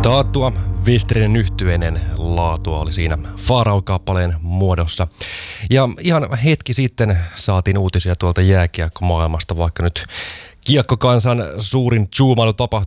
Taattua Westerinen yhtyeinen laatua oli siinä Farao-kappaleen muodossa. Ja ihan hetki sitten saatiin uutisia tuolta jääkiekkomaailmasta, vaikka nyt kiekkokansan suurin zoomailu